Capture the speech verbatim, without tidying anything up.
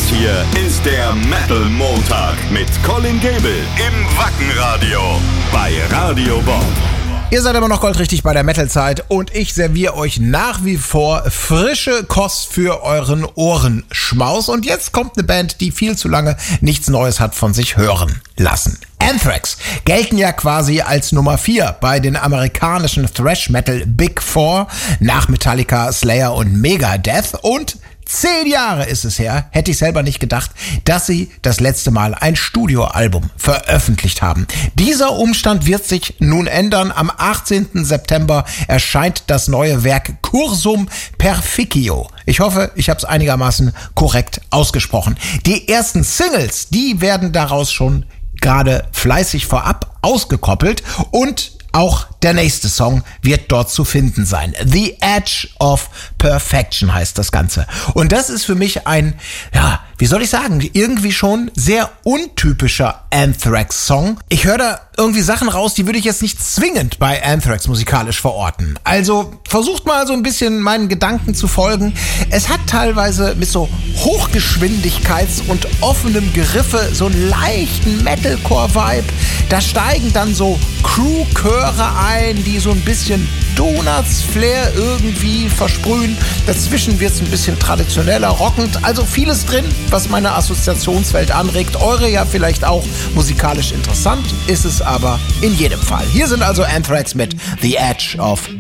hier ist der Metal Montag mit Colin Gable im Wackenradio bei Radio Bob. Ihr seid immer noch goldrichtig bei der Metal-Zeit und ich serviere euch nach wie vor frische Kost für euren Ohrenschmaus. Und jetzt kommt eine Band, die viel zu lange nichts Neues hat von sich hören lassen. Anthrax gelten ja quasi als Nummer vier bei den amerikanischen Thrash-Metal Big Four nach Metallica, Slayer und Megadeth. Und Zehn Jahre ist es her, hätte ich selber nicht gedacht, dass sie das letzte Mal ein Studioalbum veröffentlicht haben. Dieser Umstand wird sich nun ändern. Am achtzehnten September erscheint das neue Werk Cursum Perficio. Ich hoffe, ich habe es einigermaßen korrekt ausgesprochen. Die ersten Singles, die werden daraus schon gerade fleißig vorab ausgekoppelt und auch der nächste Song wird dort zu finden sein. The Edge of Perfection heißt das Ganze. Und das ist für mich ein, ja, wie soll ich sagen, irgendwie schon sehr untypischer Anthrax-Song. Ich höre da irgendwie Sachen raus, die würde ich jetzt nicht zwingend bei Anthrax musikalisch verorten. Also versucht mal so ein bisschen meinen Gedanken zu folgen. Es hat teilweise mit so Hochgeschwindigkeits- und offenem Geriffe so einen leichten Metalcore-Vibe. Da steigen dann so Crew-Chöre ein, die so ein bisschen Donuts-Flair irgendwie versprühen. Dazwischen wird es ein bisschen traditioneller, rockend. Also vieles drin, was meine Assoziationswelt anregt. Eure ja vielleicht auch musikalisch interessant, ist es aber in jedem Fall. Hier sind also Anthrax mit The Edge of